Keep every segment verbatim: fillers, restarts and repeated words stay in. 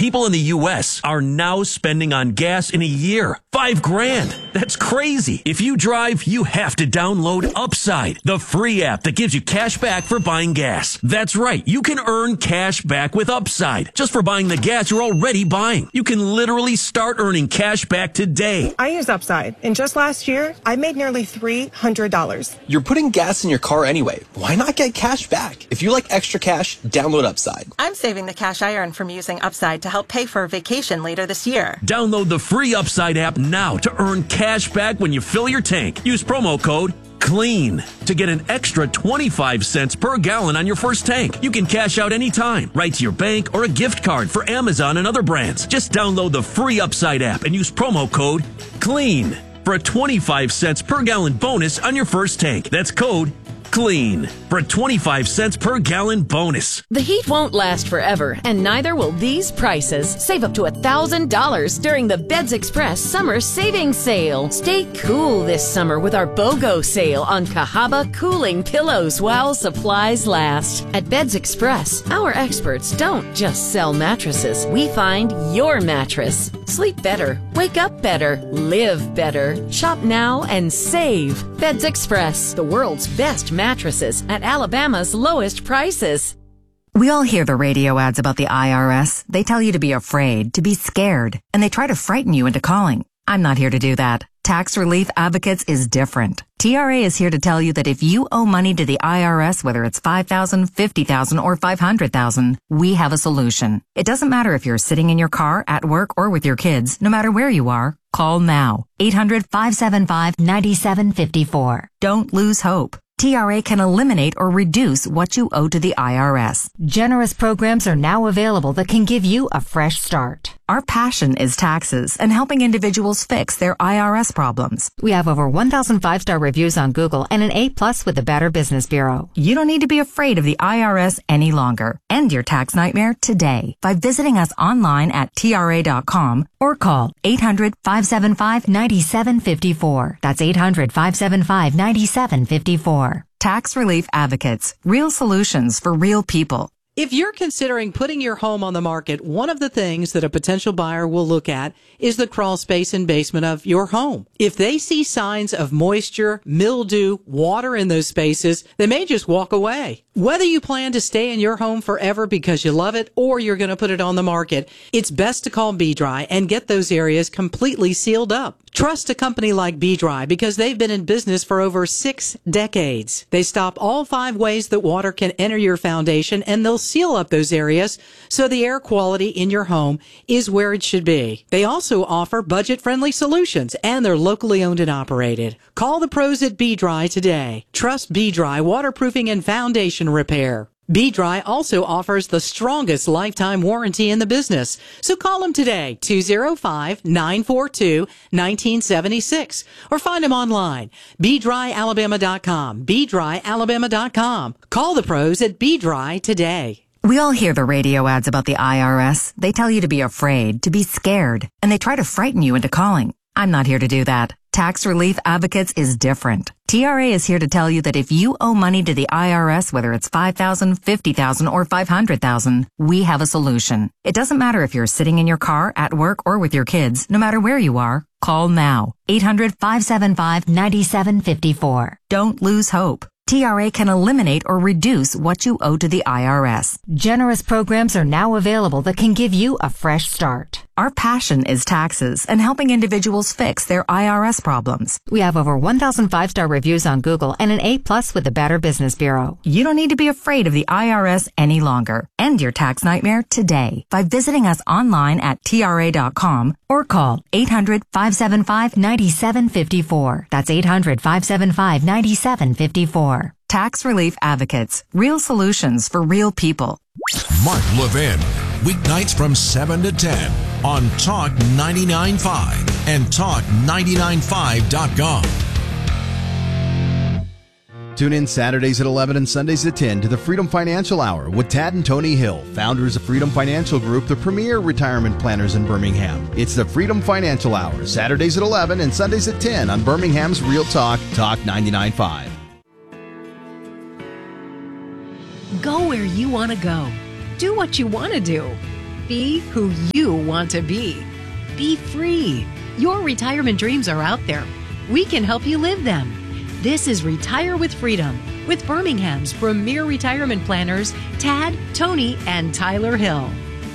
people in the U S are now spending on gas in a year. Five grand. That's crazy. If you drive, you have to download Upside, the free app that gives you cash back for buying gas. That's right. You can earn cash back with Upside just for buying the gas you're already buying. You can literally start earning cash back today. I use Upside, and just last year, I made nearly three hundred dollars. You're putting gas in your car anyway. Why not get cash back? If you like extra cash, download Upside. I'm saving the cash I earn from using Upside to help pay for a vacation later this year. Download the free Upside app now to earn cash back when you fill your tank. Use promo code CLEAN to get an extra twenty-five cents per gallon on your first tank. You can cash out anytime, right to your bank or a gift card for Amazon and other brands. Just download the free Upside app and use promo code CLEAN for a twenty-five cents per gallon bonus on your first tank. That's code CLEAN for a twenty-five cents per gallon bonus. The heat won't last forever, and neither will these prices. Save up to one thousand dollars during the Beds Express Summer Savings Sale. Stay cool this summer with our BOGO sale on Cahaba cooling pillows while supplies last. At Beds Express, our experts don't just sell mattresses. We find your mattress. Sleep better, wake up better, live better. Shop now and save. Beds Express, the world's best mattresses at Alabama's lowest prices. We all hear the radio ads about the I R S. They tell you to be afraid, to be scared, and they try to frighten you into calling. I'm not here to do that. Tax Relief Advocates is different. T R A is here to tell you that if you owe money to the I R S, whether it's five thousand dollars, fifty thousand dollars, or five hundred thousand dollars, we have a solution. It doesn't matter if you're sitting in your car, at work, or with your kids. No matter where you are, call now. eight hundred, five seven five, nine seven five four. Don't lose hope. T R A can eliminate or reduce what you owe to the I R S. Generous programs are now available that can give you a fresh start. Our passion is taxes and helping individuals fix their I R S problems. We have over one thousand five-star reviews on Google and an A plus with the Better Business Bureau. You don't need to be afraid of the I R S any longer. End your tax nightmare today by visiting us online at T R A dot com or call eight hundred, five seven five, nine seven five four. That's eight hundred, five seven five, nine seven five four. Tax Relief Advocates. Real solutions for real people. If you're considering putting your home on the market, one of the things that a potential buyer will look at is the crawl space and basement of your home. If they see signs of moisture, mildew, water in those spaces, they may just walk away. Whether you plan to stay in your home forever because you love it or you're going to put it on the market, it's best to call B-Dry and get those areas completely sealed up. Trust a company like B-Dry because they've been in business for over six decades. They stop all five ways that water can enter your foundation, and they'll seal up those areas so the air quality in your home is where it should be. They also offer budget-friendly solutions, and they're locally owned and operated. Call the pros at B-Dry today. Trust B-Dry waterproofing and foundation repair. B-Dry also offers the strongest lifetime warranty in the business. So call them today, two oh five, nine four two, one nine seven six, or find them online, B dry alabama dot com, B dry alabama dot com. Call the pros at B-Dry today. We all hear the radio ads about the I R S. They tell you to be afraid, to be scared, and they try to frighten you into calling. I'm not here to do that. Tax Relief Advocates is different. T R A is here to tell you that if you owe money to the I R S, whether it's five thousand dollars, fifty thousand dollars, or five hundred thousand dollars, we have a solution. It doesn't matter if you're sitting in your car, at work, or with your kids. No matter where you are, call now. eight hundred, five seven five, nine seven five four. Don't lose hope. T R A can eliminate or reduce what you owe to the I R S. Generous programs are now available that can give you a fresh start. Our passion is taxes and helping individuals fix their I R S problems. We have over one thousand five-star reviews on Google and an A plus with the Better Business Bureau. You don't need to be afraid of the I R S any longer. End your tax nightmare today by visiting us online at T R A dot com or call eight hundred, five seven five, nine seven five four. That's eight hundred, five seven five, nine seven five four. Tax Relief Advocates. Real solutions for real people. Mark Levin, weeknights from seven to ten on Talk ninety-nine point five and talk nine nine five dot com. Tune in Saturdays at eleven and Sundays at ten to the Freedom Financial Hour with Tad and Tony Hill, founders of Freedom Financial Group, the premier retirement planners in Birmingham. It's the Freedom Financial Hour, Saturdays at eleven and Sundays at ten on Birmingham's Real Talk, Talk ninety-nine point five. Go where you want to go. Do what you want to do. Be who you want to be. Be free. Your retirement dreams are out there. We can help you live them. This is Retire with Freedom with Birmingham's premier retirement planners, Tad, Tony, and Tyler Hill.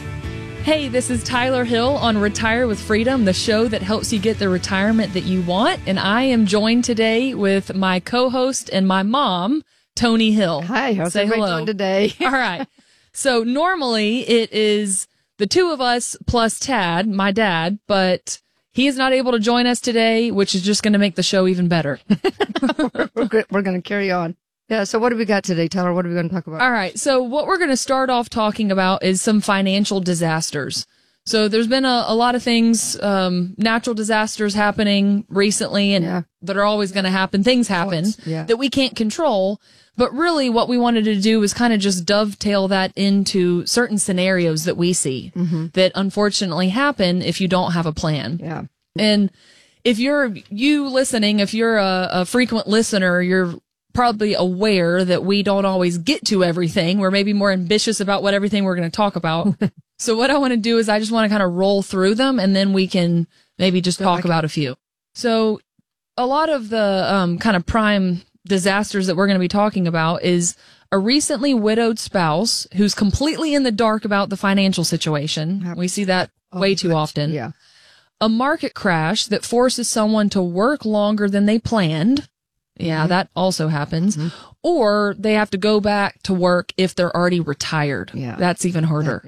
Hey, this is Tyler Hill on Retire with Freedom, the show that helps you get the retirement that you want. And I am joined today with my co-host and my mom, Tony Hill. Hi, how's Say everybody hello doing today? All right. So normally it is the two of us plus Tad, my dad, but he is not able to join us today, which is just going to make the show even better. we're we're, we're going to carry on. Yeah, so what do we got today, Tyler? What are we going to talk about? All right, so what we're going to start off talking about is some financial disasters. So there's been a, a lot of things, um, natural disasters happening recently and yeah. that are always going to happen. Things happen yeah. that we can't control. But really what we wanted to do was kind of just dovetail that into certain scenarios that we see mm-hmm. that unfortunately happen if you don't have a plan. Yeah. And if you're, you listening, if you're a, a frequent listener, you're probably aware that we don't always get to everything. We're maybe more ambitious about what everything we're going to talk about. So what I want to do is I just want to kind of roll through them and then we can maybe just talk about a few. So a lot of the um, kind of prime disasters that we're going to be talking about is a recently widowed spouse who's completely in the dark about the financial situation. We see that oh, way too often. Yeah. A market crash that forces someone to work longer than they planned. Yeah, mm-hmm. that also happens. Mm-hmm. Or they have to go back to work if they're already retired. Yeah. That's even harder.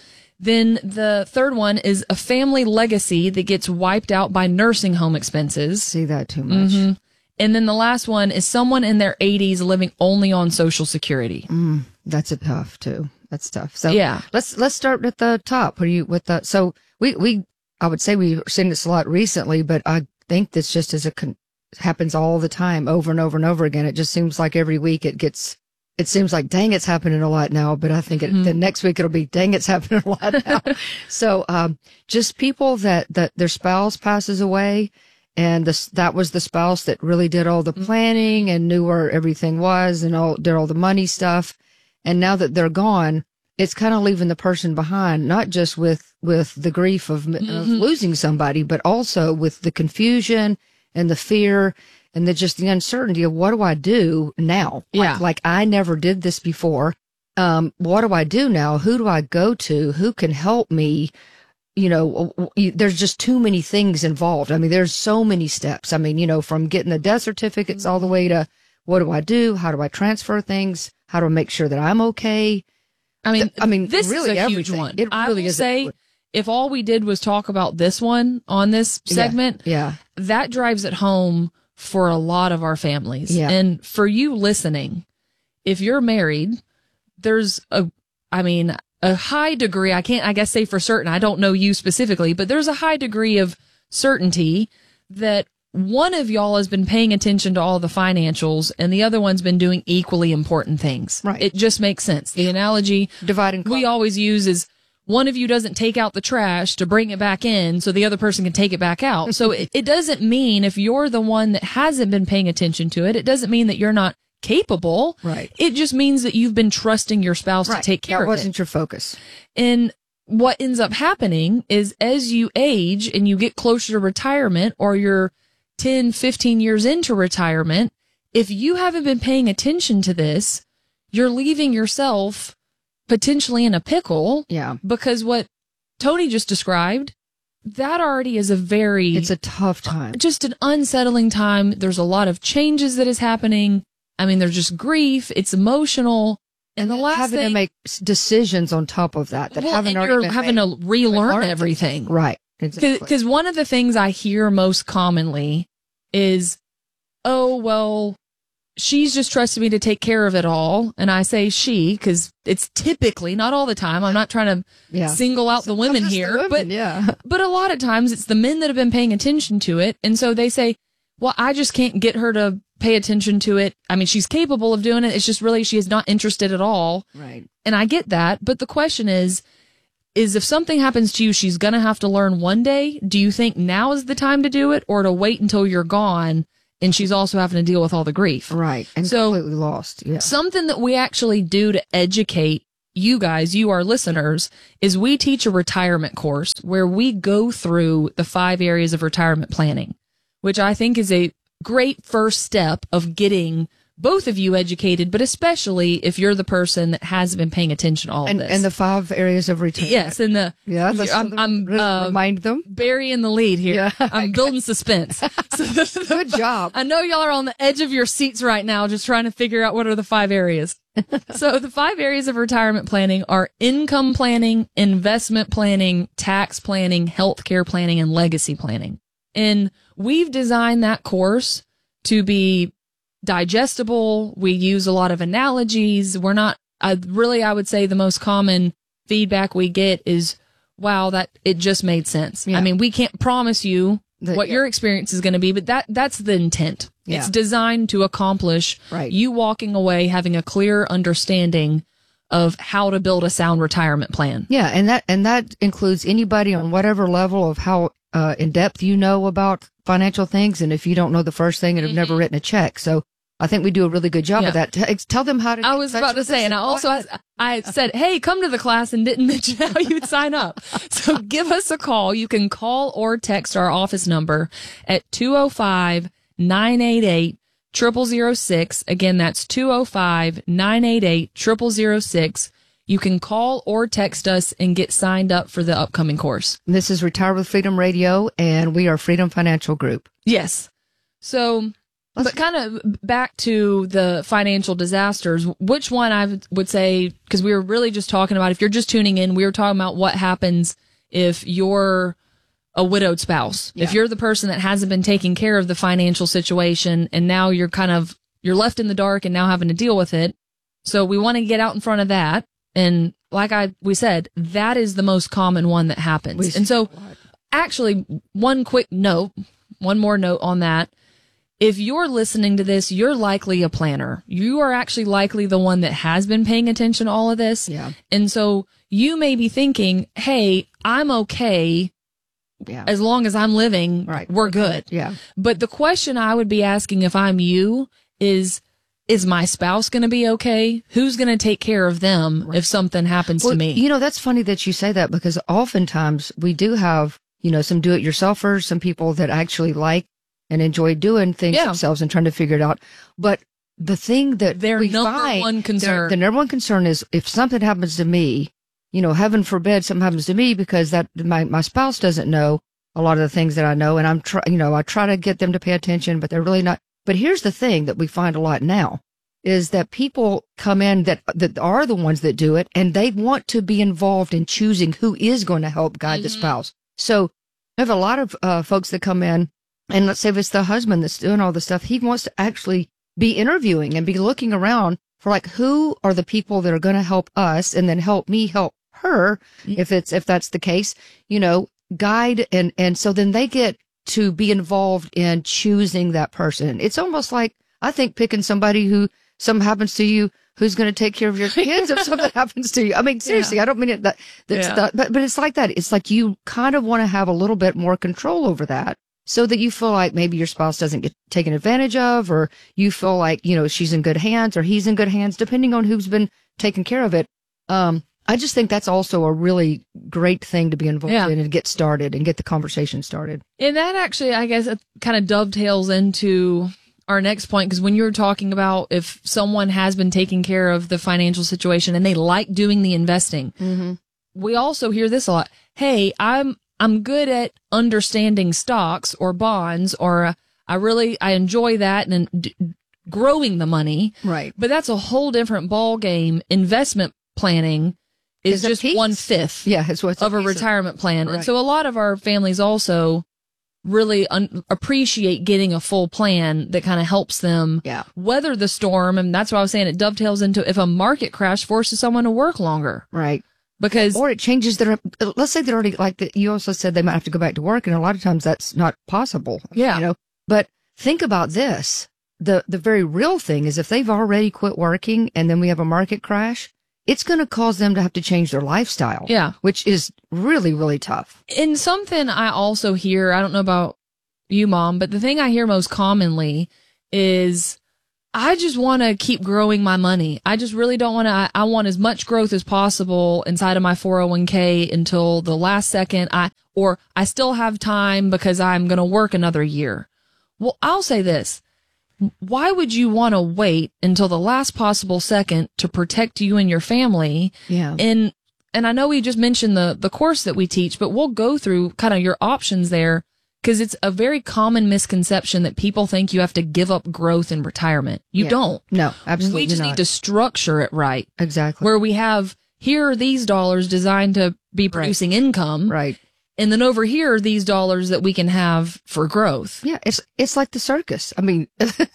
Then the third one is a family legacy that gets wiped out by nursing home expenses. See that too much. Mm-hmm. And then the last one is someone in their eighties living only on Social Security. Mm, that's a tough too. That's tough. So yeah, let's let's start at the top. What do you with the? So we we I would say we've seen this a lot recently, but I think this just as a con- happens all the time, over and over and over again. It just seems like every week it gets. It seems like, dang, it's happening a lot now, but I think it, mm-hmm. the next week it'll be, dang, it's happening a lot now. So, um, just people that, that their spouse passes away and this, that was the spouse that really did all the planning and knew where everything was and all, did all the money stuff. And now that they're gone, it's kind of leaving the person behind, not just with, with the grief of, mm-hmm. of losing somebody, but also with the confusion and the fear and the just the uncertainty of what do I do now? Yeah. Like, like I never did this before. Um, what do I do now? Who do I go to? Who can help me? You know, there's just too many things involved. I mean, there's so many steps. I mean, you know, from getting the death certificates all the way to what do I do? How do I transfer things? How do I make sure that I'm okay? I mean, I mean, this really is a everything. huge one. It I really will is. say, if all we did was talk about this one on this segment, yeah, yeah. that drives it home for a lot of our families. Yeah. And for you listening, if you're married, there's a, I mean, a high degree, I can't, I guess say for certain, I don't know you specifically, but there's a high degree of certainty that one of y'all has been paying attention to all the financials and the other one's been doing equally important things. Right. It just makes sense. The analogy Divide and we always use is one of you doesn't take out the trash to bring it back in so the other person can take it back out. So it, it doesn't mean if you're the one that hasn't been paying attention to it, it doesn't mean that you're not capable. Right. It just means that you've been trusting your spouse right. to take care that of it. That wasn't your focus. And what ends up happening is as you age and you get closer to retirement or you're ten, fifteen years into retirement, if you haven't been paying attention to this, you're leaving yourself potentially in a pickle. Yeah. Because what Tony just described, that already is a very... It's a tough time. Just an unsettling time. There's a lot of changes that is happening. I mean, there's just grief. It's emotional. And the last having thing... to make decisions on top of that. that well, haven't and you're having made. to relearn everything. Right. Exactly. Because one of the things I hear most commonly is, oh, well... she's just trusted me to take care of it all. And I say she, because it's typically, not all the time, I'm not trying to yeah. single out the women here, the women, but, yeah. but a lot of times it's the men that have been paying attention to it. And so they say, well, I just can't get her to pay attention to it. I mean, she's capable of doing it. It's just really, she is not interested at all. Right. And I get that. But the question is, is if something happens to you, she's going to have to learn one day. Do you think now is the time to do it or to wait until you're gone? And she's also having to deal with all the grief. Right. And so, completely lost. Yeah. Something that we actually do to educate you guys, you our listeners, is we teach a retirement course where we go through the five areas of retirement planning, which I think is a great first step of getting both of you educated, but especially if you're the person that hasn't been paying attention to all and, of this. And the five areas of retirement. Yes, and the yeah, I'm, I'm uh, remind them. Burying the lead here. Yeah. I'm building suspense. So, good job. I know y'all are on the edge of your seats right now, just trying to figure out what are the five areas. So the five areas of retirement planning are income planning, investment planning, tax planning, healthcare planning, and legacy planning. And we've designed that course to be digestible. We use a lot of analogies. We're not, I really, I would say the most common feedback we get is, wow, that it just made sense. Yeah. I mean, we can't promise you the, what yeah. your experience is going to be, but that, that's the intent. Yeah. It's designed to accomplish right. you walking away having a clear understanding of how to build a sound retirement plan. Yeah. And that, and that includes anybody on whatever level of how uh, in depth you know about financial things. And if you don't know the first thing and have mm-hmm. never written a check. So I think we do a really good job yeah. of that. T- tell them how to. I was about to say, and I also, I, I said, hey, come to the class and didn't mention how you'd sign up. So give us a call. You can call or text our office number at two oh five, nine eight eight, zero zero zero six. Again, that's two oh five, nine eight eight, zero zero zero six. You can call or text us and get signed up for the upcoming course. This is Retire with Freedom Radio, and we are Freedom Financial Group. Yes. So, Let's but kind of back to the financial disasters, which one I would say, because we were really just talking about, if you're just tuning in, we were talking about what happens if you're a widowed spouse. Yeah. If you're the person that hasn't been taking care of the financial situation and now you're kind of, you're left in the dark and now having to deal with it. So we want to get out in front of that. And like I, we said, that is the most common one that happens. And so actually one quick note, one more note on that. If you're listening to this, you're likely a planner. You are actually likely the one that has been paying attention to all of this. Yeah. And so you may be thinking, hey, I'm okay. Yeah. As long as I'm living, right. we're good. Yeah. But the question I would be asking if I'm you is, is my spouse going to be okay? Who's going to take care of them right. if something happens well, to me? You know, that's funny that you say that, because oftentimes we do have, you know, some do-it-yourselfers, some people that actually like and enjoy doing things yeah. themselves and trying to figure it out. But the thing that their we number find, one concern, the number one concern is if something happens to me, you know, heaven forbid something happens to me, because that my, my spouse doesn't know a lot of the things that I know. And I'm trying, you know, I try to get them to pay attention, but they're really not. But here's the thing that we find a lot now is that people come in that, that are the ones that do it, and they want to be involved in choosing who is going to help guide mm-hmm. the spouse. So I have a lot of uh, folks that come in, and let's say if it's the husband that's doing all the stuff, he wants to actually be interviewing and be looking around for like, who are the people that are going to help us and then help me help her, mm-hmm. if it's, if that's the case, you know, guide. And, and so then they get to be involved in choosing that person. It's almost like, I think, picking somebody who something happens to you, who's going to take care of your kids if something happens to you. I mean, seriously, yeah. I don't mean it that, that's yeah. that, but, but it's like that. It's like you kind of want to have a little bit more control over that, so that you feel like maybe your spouse doesn't get taken advantage of, or you feel like, you know, she's in good hands or he's in good hands, depending on who's been taking care of it. Um, I just think that's also a really great thing to be involved yeah. in and get started and get the conversation started. And that actually, I guess, it kind of dovetails into our next point, because when you were talking about if someone has been taking care of the financial situation and they like doing the investing, mm-hmm. we also hear this a lot. Hey, I'm, I'm good at understanding stocks or bonds, or uh, I really, I enjoy that and d- growing the money. Right. But that's a whole different ball game. Investment planning is just one fifth yeah, it's what's of a, a retirement of, plan. right. And so a lot of our families also really un- appreciate getting a full plan that kind of helps them yeah. weather the storm. And that's why I was saying it dovetails into if a market crash forces someone to work longer. Right. Because, or it changes their, let's say they're already, like the, you also said they might have to go back to work, and a lot of times that's not possible. Yeah. You know, but think about this. The, the very real thing is if they've already quit working and then we have a market crash, it's going to cause them to have to change their lifestyle. Yeah. Which is really, really tough. And something I also hear, I don't know about you, Mom, but the thing I hear most commonly is, I just want to keep growing my money. I just really don't want to, I, I want as much growth as possible inside of my four oh one k until the last second. I, or I still have time because I'm going to work another year. Well, I'll say this. Why would you want to wait until the last possible second to protect you and your family? Yeah. And, and I know we just mentioned the, the course that we teach, but we'll go through kind of your options there. Because it's a very common misconception that people think you have to give up growth in retirement. You Yeah. don't. No, absolutely We just not. need to structure it right. Exactly. Where we have, here are these dollars designed to be producing right. income. Right. And then over here are these dollars that we can have for growth. Yeah, it's it's like the circus. I mean,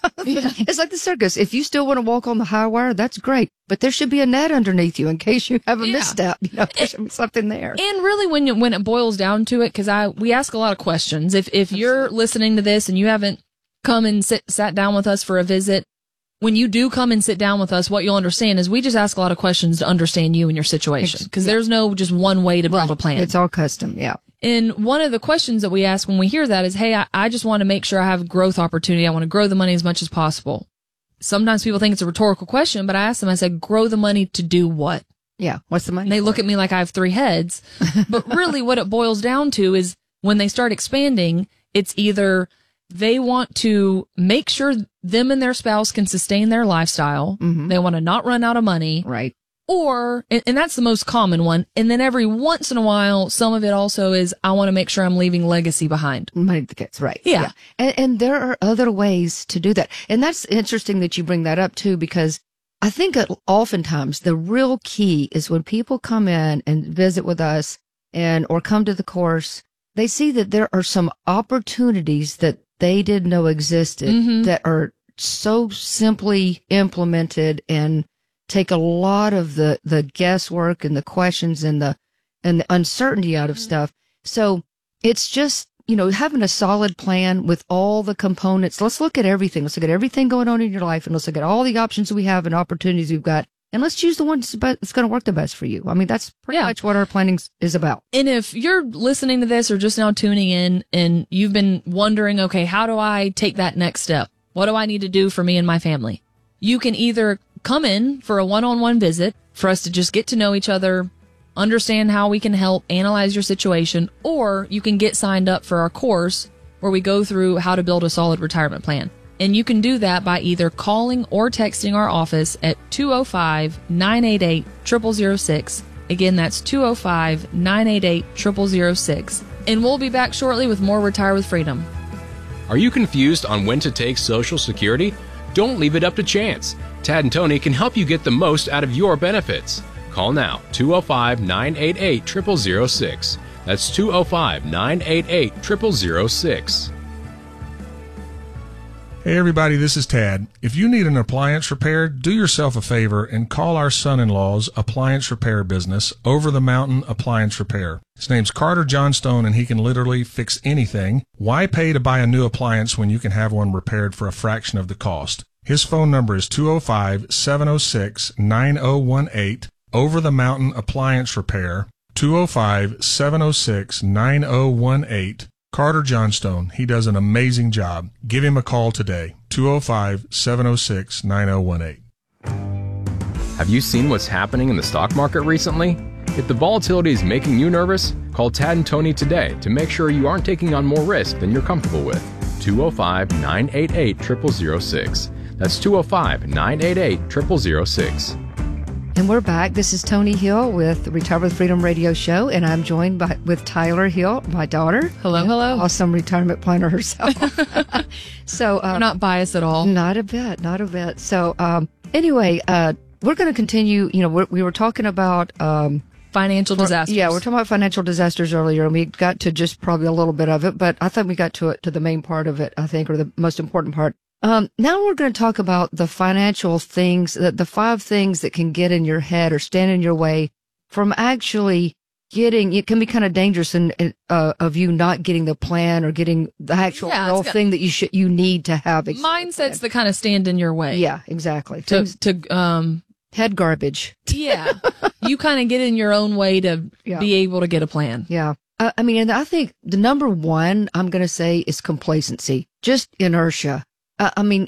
it's like the circus. If you still want to walk on the high wire, that's great. But there should be a net underneath you in case you have a Yeah. misstep. You know, there should be something there. And really, when you, when it boils down to it, because I we ask a lot of questions. If if you're listening to this and you haven't come and sit sat down with us for a visit, when you do come and sit down with us, what you'll understand is we just ask a lot of questions to understand you and your situation. Because Yeah. there's no just one way to build a plan. It's all custom. Yeah. And one of the questions that we ask when we hear that is, hey, I, I just want to make sure I have growth opportunity. I want to grow the money as much as possible. Sometimes people think it's a rhetorical question, but I ask them, I said, grow the money to do what? Yeah. What's the money? And they look at me like I have three heads. But really what it boils down to is when they start expanding, it's either they want to make sure them and their spouse can sustain their lifestyle. Mm-hmm. They want to not run out of money. Right. Or, and, and that's the most common one. And then every once in a while, some of it also is, I want to make sure I'm leaving legacy behind. Money to the kids, right. Yeah. And, and there are other ways to do that. And that's interesting that you bring that up too, because I think that oftentimes the real key is when people come in and visit with us and, or come to the course, they see that there are some opportunities that they didn't know existed Mhm. that are so simply implemented and take a lot of the, the guesswork and the questions and the, and the uncertainty out of stuff. So it's just, you know, having a solid plan with all the components. Let's look at everything. Let's look at everything going on in your life and let's look at all the options we have and opportunities we've got. And let's choose the one that's going to work the best for you. I mean, that's pretty much what our planning is about. And if you're listening to this or just now tuning in and you've been wondering, okay, how do I take that next step? What do I need to do for me and my family? You can either come in for a one-on-one visit for us to just get to know each other, understand how we can help analyze your situation, or you can get signed up for our course where we go through how to build a solid retirement plan. And you can do that by either calling or texting our office at two oh five, nine eight eight, zero zero zero six. Again, that's two oh five, nine eight eight, zero zero zero six. And we'll be back shortly with more Retire with Freedom. Are you confused on when to take Social Security? Don't leave it up to chance. Tad and Tony can help you get the most out of your benefits. Call now, two oh five, nine eight eight, zero zero zero six. That's two oh five, nine eight eight, zero zero zero six. Hey everybody, this is Tad. If you need an appliance repaired, do yourself a favor and call our son-in-law's appliance repair business, Over the Mountain Appliance Repair. His name's Carter Johnstone and he can literally fix anything. Why pay to buy a new appliance when you can have one repaired for a fraction of the cost? His phone number is two oh five, seven oh six, nine oh one eight, Over the Mountain Appliance Repair, two oh five, seven oh six, nine oh one eight. Carter Johnstone. He does an amazing job. Give him a call today. two oh five, seven oh six, nine oh one eight. Have you seen what's happening in the stock market recently? If the volatility is making you nervous, call Tad and Tony today to make sure you aren't taking on more risk than you're comfortable with. two oh five, nine eight eight, zero zero zero six. That's two oh five, nine eight eight, zero zero zero six. And we're back. This is Tony Hill with the Retire with Freedom radio show, and I'm joined by with Tyler Hill, my daughter. Hello, hello. Awesome retirement planner herself. So um, We're not biased at all. Not a bit, not a bit. So um, anyway, uh, we're going to continue. You know, we're, we were talking about um, financial disasters. Yeah, we're talking about financial disasters earlier, and we got to just probably a little bit of it, but I thought we got to it to the main part of it. I think, or the most important part. Um, now we're going to talk about the financial things, the, the five things that can get in your head or stand in your way from actually getting, it can be kind of dangerous in, uh, of you not getting the plan or getting the actual Yeah, real it's got- thing that you should, you need to have. Mindsets that kind of stand in your way. Yeah, exactly. To, Things- to, um, head garbage. yeah. You kind of get in your own way to Yeah. be able to get a plan. Yeah. Uh, I mean, and I think the number one I'm going to say is complacency, just inertia. Uh, I mean, it's,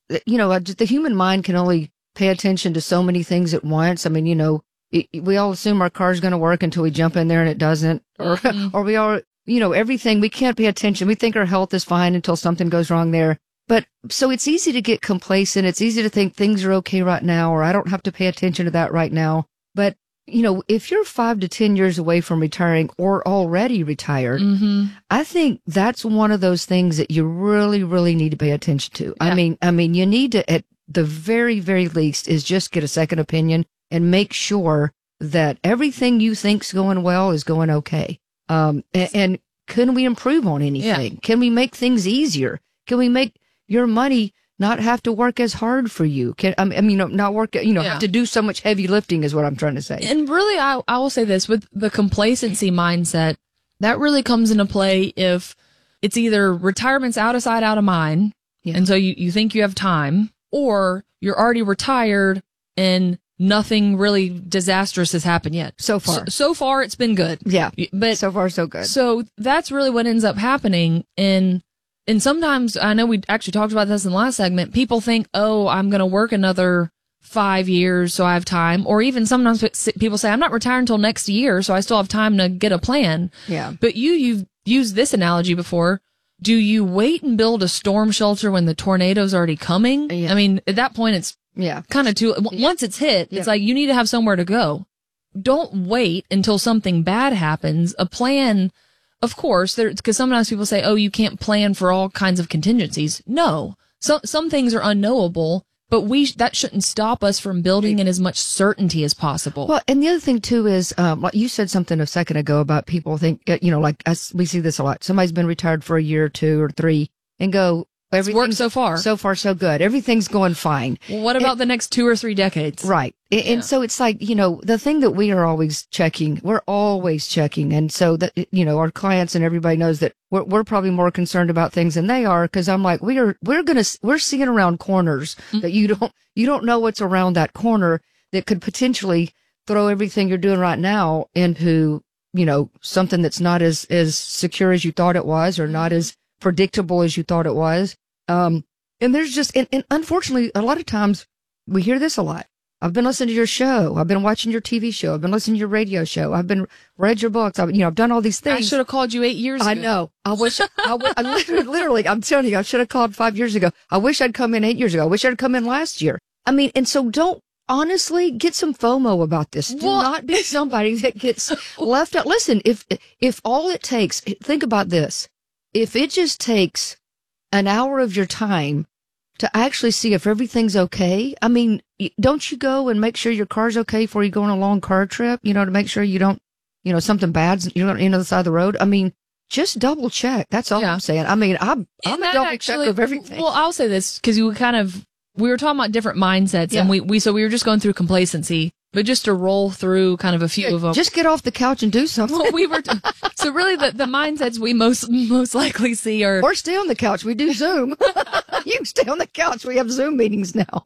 you know, the human mind can only pay attention to so many things at once. I mean, you know, it, we all assume our car's going to work until we jump in there and it doesn't, or, mm-hmm. or we all, you know, everything, we can't pay attention. We think our health is fine until something goes wrong there. But so it's easy to get complacent. It's easy to think things are okay right now, or I don't have to pay attention to that right now. But, you know, if you're five to ten years away from retiring or already retired, mm-hmm. I think that's one of those things that you really, really need to pay attention to. Yeah. I mean, I mean, you need to, at the very, very least, is just get a second opinion and make sure that everything you think's going well is going okay. Um, and, and can we improve on anything? Yeah. Can we make things easier? Can we make your money not have to work as hard for you? Can, I mean, you know, not work, you know, yeah. have to do so much heavy lifting is what I'm trying to say. And really, I, I will say this, with the complacency mindset, that really comes into play if it's either retirement's out of sight, out of mind. Yeah. And so you, you think you have time, or you're already retired and nothing really disastrous has happened yet. So far. So, so far, it's been good. Yeah. But so far, so good. So that's really what ends up happening. And, and sometimes, I know we actually talked about this in the last segment, people think, oh, I'm going to work another five years, so I have time. Or even sometimes people say, I'm not retiring until next year, so I still have time to get a plan. Yeah. But you, you've used this analogy before. Do you wait and build a storm shelter when the tornado's already coming? Yeah. I mean, at that point, it's yeah, kind of too, once it's hit, yeah. it's like you need to have somewhere to go. Don't wait until something bad happens. A plan, of course, there, because sometimes people say, oh, you can't plan for all kinds of contingencies. No, some, some things are unknowable, but we, that shouldn't stop us from building in as much certainty as possible. Well, and the other thing too is, um, like you said something a second ago about people think, you know, like us, we see this a lot. Somebody's been retired for a year or two or three and go, It's worked so far. So far, so good. Everything's going fine. Well, what about and, the next two or three decades? Right. And, yeah. and so it's like, you know, the thing that we are always checking, we're always checking. And so that, you know, our clients and everybody knows that we're, we're probably more concerned about things than they are. Cause I'm like, we are, we're going to, we're seeing around corners mm-hmm. that you don't, you don't know what's around that corner that could potentially throw everything you're doing right now into, you know, something that's not as, as secure as you thought it was, or not as predictable as you thought it was. Um, and there's just, and, and unfortunately, a lot of times we hear this a lot. I've been listening to your show. I've been watching your T V show. I've been listening to your radio show. I've been read your books. I've, you know, I've done all these things. I should have called you eight years ago. I know. I wish, I, I literally, literally, I'm telling you, I should have called five years ago. I wish I'd come in eight years ago. I wish I'd come in last year. I mean, and so don't, honestly, get some FOMO about this. Do well, not be somebody that gets left out. Listen, if, if all it takes, think about this. If it just takes an hour of your time to actually see if everything's okay, I mean, don't you go and make sure your car's okay before you go on a long car trip, you know, to make sure you don't, you know, something bad's, you're on the other side of the road. I mean, just double check. That's all yeah. I'm saying. I mean, I'm, I'm a double check of everything. Well, I'll say this because you kind of, we were talking about different mindsets yeah. and we, we, so we were just going through complacency. But just to roll through kind of a few yeah, of them. Just get off the couch and do something. Well, we were t- so really the, the mindsets we most most likely see are... Or stay on the couch. We do Zoom. You can stay on the couch. We have Zoom meetings now.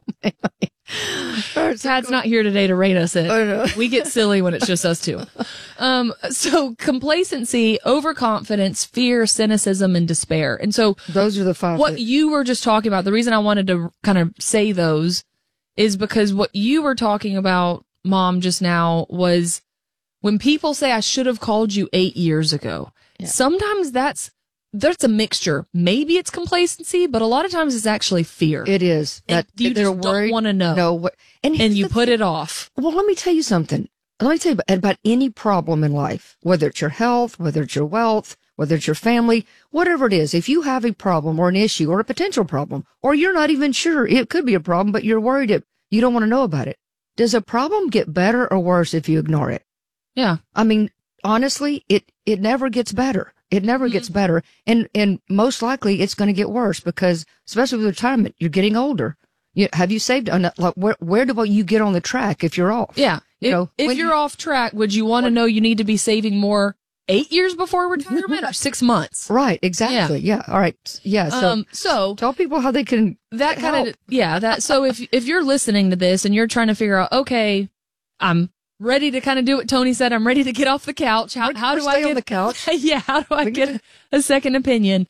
Tad's not here today to rate us in. Oh, no. We get silly when it's just us two. Um, so complacency, overconfidence, fear, cynicism, and despair. And so... Those are the five. What that- you were just talking about, the reason I wanted to kind of say those is because what you were talking about, Mom, just now, was when people say I should have called you eight years ago. Yeah. Sometimes that's that's a mixture. Maybe it's complacency, but a lot of times it's actually fear. It is. That and you just don't want to know. No, and, and you put it off. Well, let me tell you something. Let me tell you about, about any problem in life, whether it's your health, whether it's your wealth, whether it's your family, whatever it is. If you have a problem or an issue or a potential problem, or you're not even sure it could be a problem, but you're worried it, you don't want to know about it. Does a problem get better or worse if you ignore it? Yeah. I mean, honestly, it, it never gets better. It never mm-hmm. gets better. And, and most likely it's going to get worse because, especially with retirement, you're getting older. You, have you saved, like, where, where do you get on the track if you're off? Yeah. You if, know, if you're you, off track, would you want to know you need to be saving more eight years before retirement or six months? Right. Exactly. Yeah. yeah. All right. Yeah. So, um, so tell people how they can. That kind of, yeah, that, so if, if you're listening to this and you're trying to figure out, okay, I'm ready to kind of do what Tony said, I'm ready to get off the couch. How, how do I get on the couch? Yeah. How do I get a, a second opinion?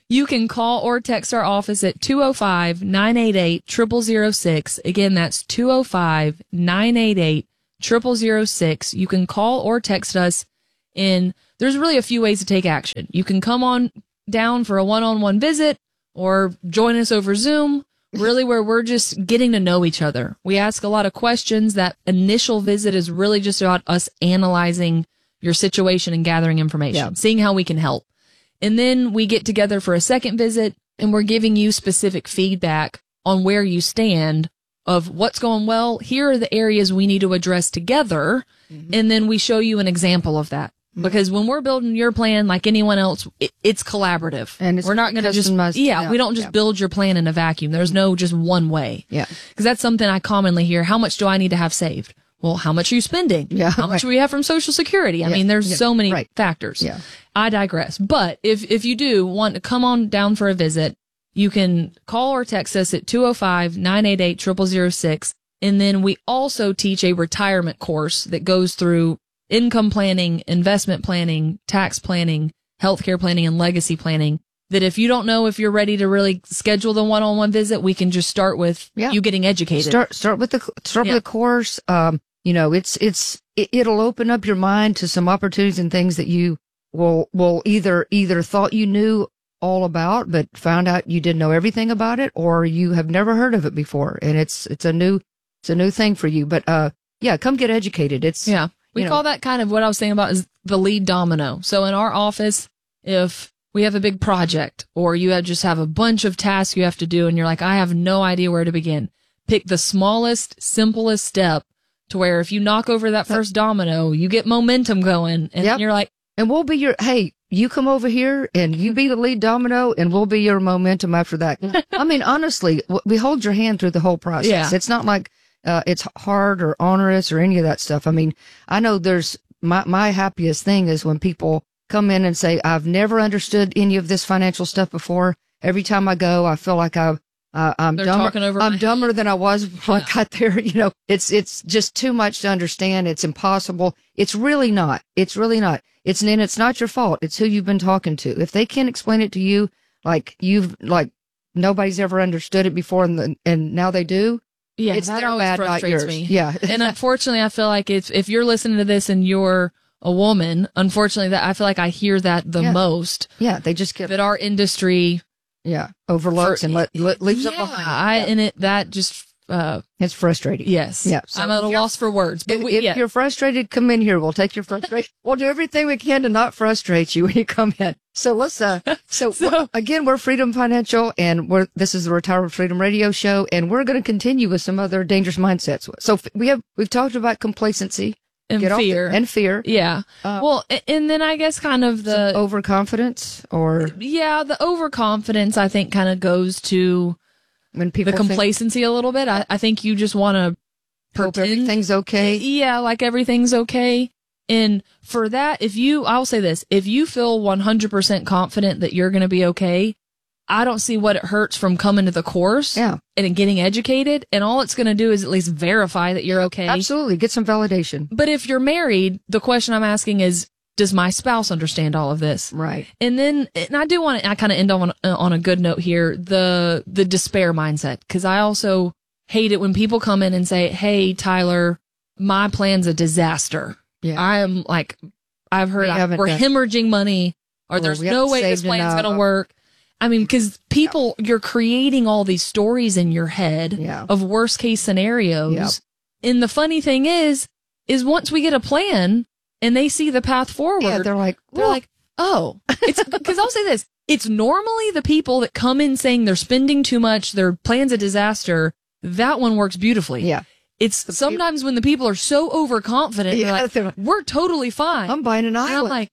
You can call or text our office at two oh five, nine eight eight, zero zero zero six. Again, that's two oh five, nine eight eight, zero zero zero six. You can call or text us, and there's really a few ways to take action. You can come on down for a one-on-one visit or join us over Zoom, really where we're just getting to know each other. We ask a lot of questions. That initial visit is really just about us analyzing your situation and gathering information, yeah. seeing how we can help. And then we get together for a second visit, and we're giving you specific feedback on where you stand of what's going well. Here are the areas we need to address together. Mm-hmm. And then we show you an example of that. Mm-hmm. Because when we're building your plan, like anyone else, it, it's collaborative. And it's we're not going to just, yeah, yeah, we don't just yeah. build your plan in a vacuum. There's no just one way. Yeah. Because that's something I commonly hear. How much do I need to have saved? Well, how much are you spending? Yeah. How much right. do we have from Social Security? I yeah. mean, there's yeah. so many right. factors. Yeah. I digress. But if, if you do want to come on down for a visit, you can call or text us at two oh five, nine eight eight, zero zero zero six. And then we also teach a retirement course that goes through income planning, investment planning, tax planning, healthcare planning, and legacy planning. That if you don't know if you're ready to really schedule the one-on-one visit, we can just start with yeah. you getting educated. Start start with the start yeah. with the course. Um, you know, it's it's it, it'll open up your mind to some opportunities and things that you will will either either thought you knew all about, but found out you didn't know everything about it, or you have never heard of it before, and it's it's a new it's a new thing for you. But uh, yeah, come get educated. It's yeah. We you call know, that kind of what I was saying about is the lead domino. So in our office, if we have a big project or you have just have a bunch of tasks you have to do and you're like, I have no idea where to begin, pick the smallest, simplest step to where if you knock over that first domino, you get momentum going and yep. you're like, and we'll be your, hey, you come over here and you be the lead domino and we'll be your momentum after that. I mean, honestly, we hold your hand through the whole process. Yeah. It's not like uh, it's hard or onerous or any of that stuff. I mean, I know there's my, my happiest thing is when people come in and say, I've never understood any of this financial stuff before. Every time I go, I feel like I've, uh, I'm They're dumber. talking over I'm my- dumber than I was when I got there. You know, it's, it's just too much to understand. It's impossible. It's really not. It's really not. It's, and it's not your fault. It's who you've been talking to. If they can't explain it to you, like you've, like nobody's ever understood it before and, the, and now they do. Yeah, it's that their always bad, not frustrates yours. me. Yeah. And unfortunately, I feel like if, if you're listening to this and you're a woman, unfortunately, that I feel like I hear that the Yeah. most. Yeah. They just get, that our industry, yeah, overlooks for, and let, let leaves yeah, it behind. I, yeah. and it, that just, uh, it's frustrating. yes. Yeah. So I'm at a loss for words, but if, we, if yeah. you're frustrated, come in here. We'll take your frustration. We'll do everything we can to not frustrate you when you come in. So let's, uh, so, So- again, we're Freedom Financial and we're, this is the Retirement Freedom Radio Show, and we're going to continue with some other dangerous mindsets. So we have, we've talked about complacency and Get off the- fear and fear. Yeah. Uh, well, a- and then I guess kind of the overconfidence or yeah, the overconfidence I think kind of goes to when people the think- complacency a little bit. I, I think you just want to hope everything's okay. Yeah, like everything's okay. And for that, if you, I'll say this, if you feel one hundred percent confident that you're going to be okay, I don't see what it hurts from coming to the course Yeah. and getting educated. And all it's going to do is at least verify that you're okay. Absolutely. Get some validation. But if you're married, the question I'm asking is, does my spouse understand all of this? Right. And then, and I do want to, I kind of end on, on a good note here, the, the despair mindset. Cause I also hate it when people come in and say, hey, Tyler, my plan's a disaster. Yeah. I'm like, I've heard We I, haven't we're done- hemorrhaging money or Or there's we no haven't way this saved plan's going to enough. work. I mean, cause people, you're creating all these stories in your head Yeah. of worst case scenarios. Yep. And the funny thing is, is once we get a plan and they see the path forward, Yeah, they're like, they're "Whoa." like, oh, it's because I'll say this. It's normally the people that come in saying they're spending too much, their plan's a disaster. That one works beautifully. Yeah. It's sometimes when the people are so overconfident, Yeah, they're like, they're like, we're totally fine. I'm buying an And I'm island. like,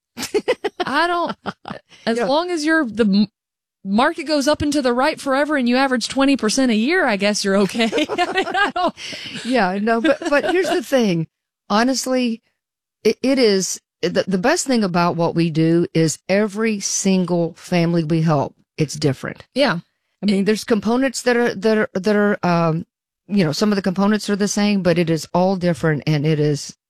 I don't, as Yeah. long as you're, the m- market goes up and to the right forever and you average twenty percent a year, I guess you're okay. I mean, I don't, Yeah, no, but, but here's the thing. Honestly, it, it is the, the best thing about what we do is every single family we help, it's different. yeah. I mean, there's components that are, that are, that are, um, you know, some of the components are the same, but it is all different and it is,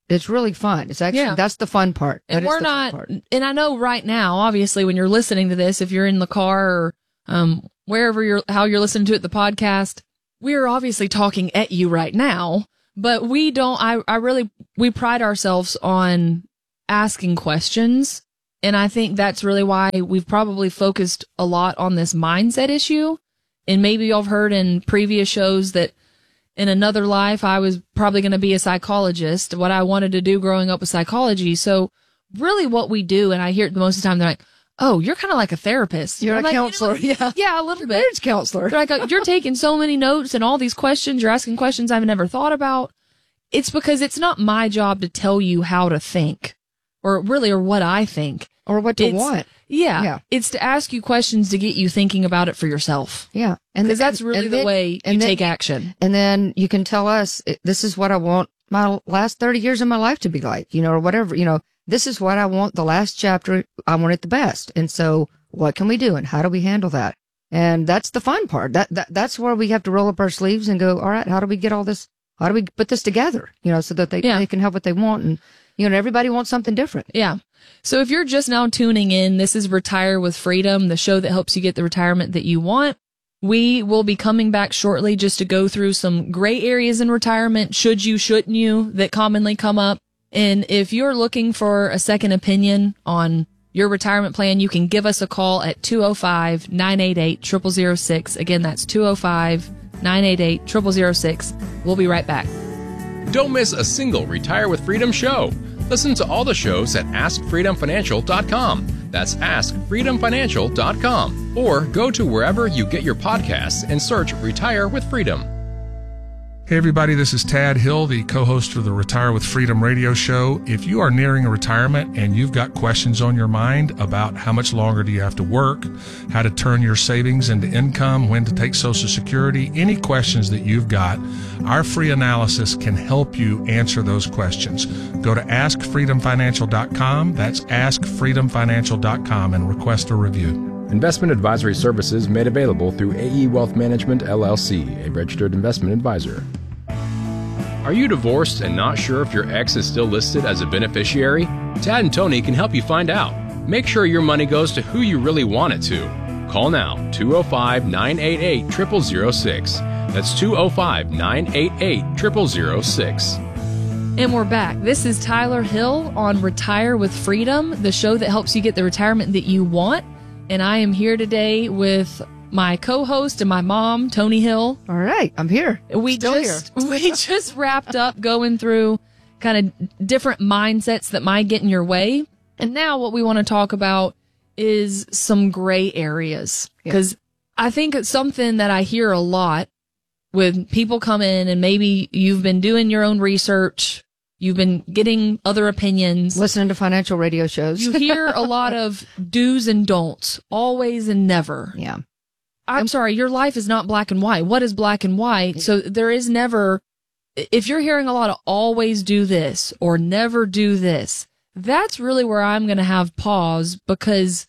It's really fun. It's actually, Yeah. that's the fun part. That And is we're the fun not, part. and I know right now, obviously, when you're listening to this, if you're in the car or um, wherever you're, how you're listening to it, the podcast, we're obviously talking at you right now, but we don't, I, I really, we pride ourselves on asking questions. And I think that's really why we've probably focused a lot on this mindset issue. And maybe you've heard in previous shows that in another life, I was probably going to be a psychologist, what I wanted to do growing up with psychology. So really what we do, and I hear it most of the time, they're like, oh, you're kind of like a therapist. You're I'm a like, counselor. You know, yeah. Yeah, a little bit. Marriage counselor. They're like, you're taking so many notes and all these questions. You're asking questions I've never thought about. It's because it's not my job to tell you how to think or really, or what I think. Or what to It's- want. Yeah, Yeah. It's to ask you questions to get you thinking about it for yourself. Yeah. And th- that's really and the then- way you and then- take action. And then you can tell us, eh, this is what I want my last thirty years of my life to be like, you know, or whatever, you know, this is what I want the last chapter. I want it the best. And so what can we do? And how do we handle that? And that's the fun part. That, that, that's where we have to roll up our sleeves and go, all right, how do we get all this? How do we put this together? You know, so that they, Yeah. they can have what they want. And, you know, everybody wants something different. Yeah. So if you're just now tuning in, this is Retire with Freedom, the show that helps you get the retirement that you want. We will be coming back shortly just to go through some gray areas in retirement, should you, shouldn't you, that commonly come up. And if you're looking for a second opinion on your retirement plan, you can give us a call at two oh five, nine eight eight, zero zero zero six. Again, that's two oh five, nine eight eight, zero zero zero six. We'll be right back. Don't miss a single Retire with Freedom show. Listen to all the shows at ask freedom financial dot com. That's ask freedom financial dot com. Or go to wherever you get your podcasts and search Retire with Freedom. Hey everybody, this is Tad Hill, the co-host of the Retire with Freedom radio show. If you are nearing a retirement and you've got questions on your mind about how much longer do you have to work, how to turn your savings into income, when to take Social Security, any questions that you've got, our free analysis can help you answer those questions. Go to ask freedom financial dot com. That's ask freedom financial dot com and request a review. Investment advisory services made available through A E Wealth Management, L L C, a registered investment advisor. Are you divorced and not sure if your ex is still listed as a beneficiary? Tad and Tony can help you find out. Make sure your money goes to who you really want it to. Call now, two oh five, nine eight eight, zero zero zero six. That's two oh five, nine eight eight, zero zero zero six. And we're back. This is Tyler Hill on Retire with Freedom, the show that helps you get the retirement that you want. And I am here today with my co-host and my mom, Tony Hill. All right, I'm here. We Still just here. we just wrapped up going through kind of different mindsets that might get in your way. And now what we want to talk about is some gray areas, because I think it's something that I hear a lot when people come in and maybe you've been doing your own research. You've been getting other opinions. Listening to financial radio shows. You hear a lot of do's and don'ts, always and never. Yeah. I'm sorry, your life is not black and white. What is black and white? So there is never, if you're hearing a lot of always do this or never do this, that's really where I'm going to have pause, because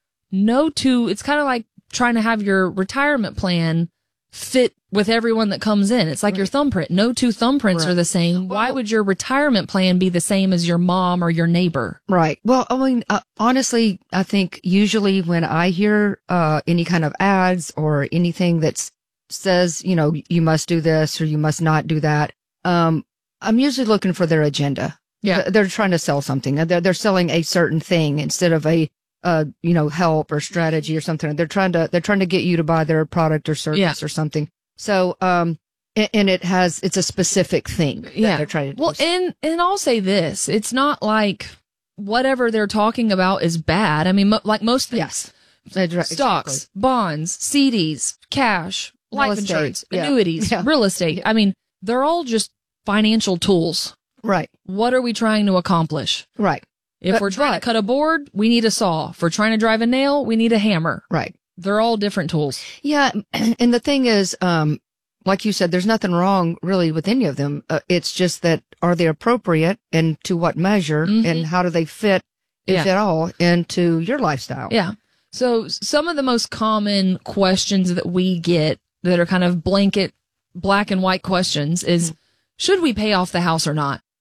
no two, it's kind of like trying to have your retirement plan fit with everyone that comes in. It's like right. your thumbprint. No two thumbprints right. are the same. Well, why would your retirement plan be the same as your mom or your neighbor? Right. Well, I mean, uh, honestly, I think usually when I hear uh, any kind of ads or anything that says, you know, you must do this or you must not do that, um, I'm usually looking for their agenda. Yeah. They're trying to sell something. They're, they're selling a certain thing instead of a, uh, you know, help or strategy or something. They're trying to, they're trying to get you to buy their product or service yeah. or something. So, um, and, and it has, it's a specific thing. Yeah. They're trying to do. Well, and, and I'll say this, it's not like whatever they're talking about is bad. I mean, mo- like most things, yes. stocks, exactly. bonds, C Ds, cash, Real life estate. insurance, Yeah. annuities, Yeah. real estate. I mean, they're all just financial tools. Right. What are we trying to accomplish? Right. If But- we're trying but- to cut a board, we need a saw. If we're trying to drive a nail, we need a hammer. Right. They're all different tools. Yeah. And the thing is, um, like you said, there's nothing wrong really with any of them. Uh, it's just that are they appropriate and to what measure Mhm. and how do they fit, if Yeah. at all, into your lifestyle? Yeah. So some of the most common questions that we get that are kind of blanket black and white questions is, should we pay off the house or not?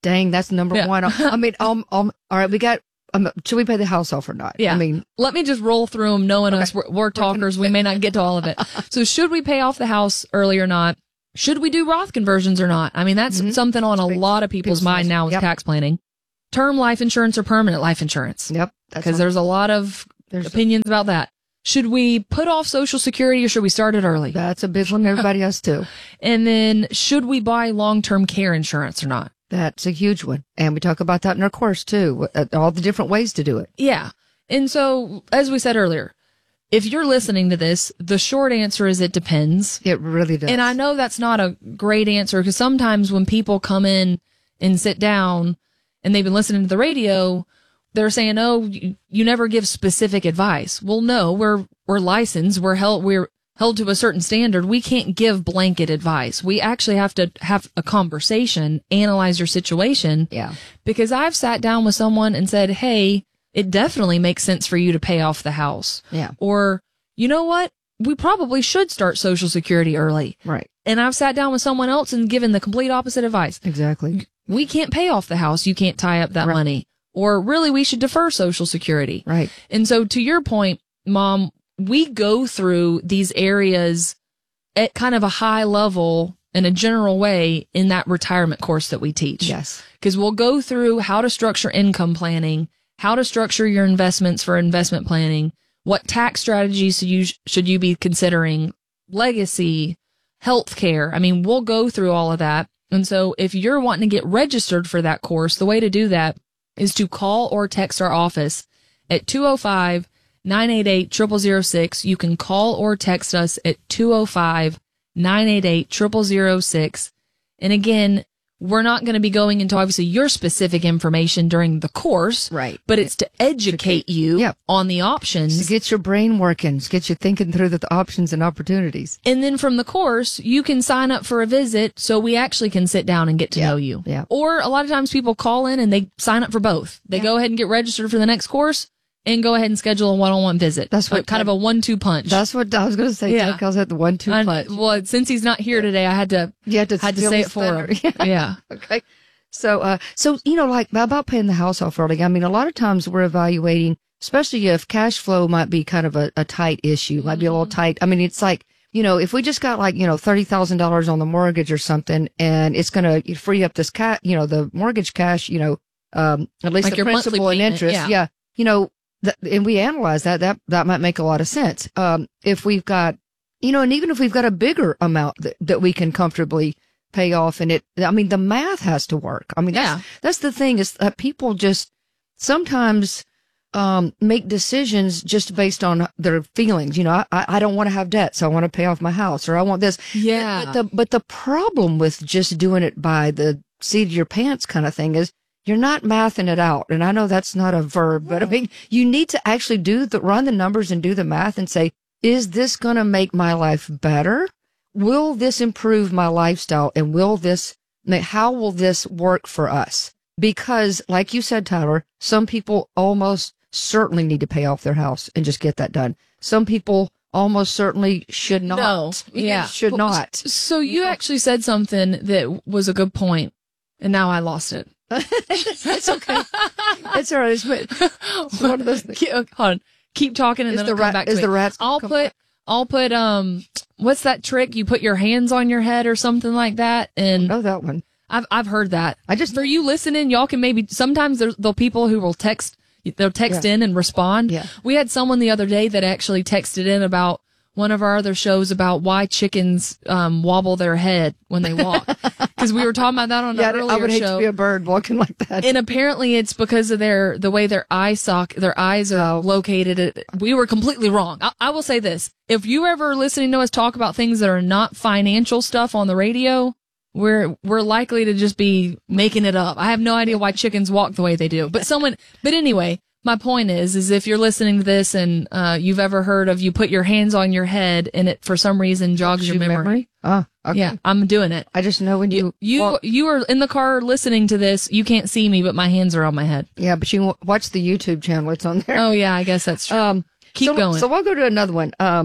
Dang, that's number Yeah. one. I mean, um, um, all right, we got, um, should we pay the house off or not? Yeah. I mean, let me just roll through them knowing Okay. us. We're, we're talkers. We may not get to all of it. So should we pay off the house early or not? Should we do Roth conversions or not? I mean, that's Mm-hmm. something on a lot of people's, people's mind now with yep. tax planning. Term life insurance or permanent life insurance? Yep. Because there's a lot of There's- opinions about that. Should we put off Social Security or should we start it early? That's a big one everybody has too. And then should we buy long-term care insurance or not? That's a huge one. And we talk about that in our course too, uh, all the different ways to do it. Yeah. And so, as we said earlier, if you're listening to this, the short answer is it depends. It really does. And I know that's not a great answer because sometimes when people come in and sit down and they've been listening to the radio, they're saying, "Oh, you, you never give specific advice." Well, no, we're we're licensed, we're held we're held to a certain standard. We can't give blanket advice. We actually have to have a conversation, analyze your situation. Yeah. Because I've sat down with someone and said, "Hey, it definitely makes sense for you to pay off the house." Yeah. Or, you know what? We probably should start Social Security early. Right. And I've sat down with someone else and given the complete opposite advice. Exactly. We can't pay off the house. You can't tie up that Right. money. Or really, we should defer Social Security. Right. And so to your point, Mom, we go through these areas at kind of a high level in a general way in that retirement course that we teach. Yes. Because we'll go through how to structure income planning, how to structure your investments for investment planning, what tax strategies you sh- should you be considering, legacy, healthcare. I mean, we'll go through all of that. And so if you're wanting to get registered for that course, the way to do that is to call or text our office at two oh five, nine eight eight, zero zero zero six. You can call or text us at two oh five, nine eight eight, zero zero zero six. And again, we're not going to be going into obviously your specific information during the course, right? But it's to educate you yeah. on the options. To get your brain working, to get you thinking through the, the options and opportunities. And then from the course, you can sign up for a visit so we actually can sit down and get to yeah. know you. Yeah. Or a lot of times people call in and they sign up for both. They yeah. go ahead and get registered for the next course and go ahead and schedule a one-on-one visit. That's what like kind of a one-two punch. That's what I was going to say. Yeah. Ted calls that the one-two punch. Well, since he's not here today, I had to, you had to, had to say it for him. Yeah. yeah. Okay. So, uh, so, you know, like about paying the house off early, I mean, a lot of times we're evaluating, especially if cash flow might be kind of a, a tight issue, might be a little tight. I mean, it's like, you know, if we just got like, you know, thirty thousand dollars on the mortgage or something, and it's going to free up this cat, you know, the mortgage cash, you know, um, at least like the your principal and payment, interest. Yeah. yeah you know, th- and we analyze that, that, that might make a lot of sense. Um, if we've got, you know, and even if we've got a bigger amount that, that we can comfortably pay off, and it, I mean, the math has to work. I mean, that's, yeah. that's the thing is that people just sometimes, um, make decisions just based on their feelings. You know, I, I don't want to have debt, so I want to pay off my house, or I want this. Yeah. But the, but the problem with just doing it by the seat of your pants kind of thing is you're not mathing it out. And I know that's not a verb, but I mean, you need to actually do the, run the numbers and do the math and say, is this going to make my life better? Will this improve my lifestyle, and will this, how will this work for us? Because like you said, Tyler, some people almost certainly need to pay off their house and just get that done. Some people almost certainly should not. No, yeah. Should not. So you actually said something that was a good point, and now I lost it. It's okay. It's all right. It's, it's one of those things. Keep, hold on. Keep talking and Is then the I'll come rat- back to is it. the rats I'll come put, back? I'll put, um, what's that trick? You put your hands on your head or something like that. And oh, that one. I've, I've heard that. I just, for you listening, y'all can maybe, sometimes there's, there'll people who will text, they'll text Yeah. in and respond. Yeah. We had someone the other day that actually texted in about one of our other shows about why chickens, um, wobble their head when they walk. Cause we were talking about that on yeah, an earlier I would hate show. to be a bird walking like that. And apparently it's because of their, the way their eye sock, their eyes are located. At, we were completely wrong. I, I will say this. If you're ever listening to us talk about things that are not financial stuff on the radio, we're, we're likely to just be making it up. I have no idea why chickens walk the way they do, but someone, but anyway, my point is, is if you're listening to this and, uh, you've ever heard of you put your hands on your head and it for some reason jogs your memory. memory? Oh, okay. Yeah, I'm doing it. I just know when you, You, walk- you are in the car listening to this. You can't see me, but my hands are on my head. yeah, but you w- watch the YouTube channel. It's on there. Oh yeah, I guess that's true. Um, Keep so, going. So I'll go to another one. Um,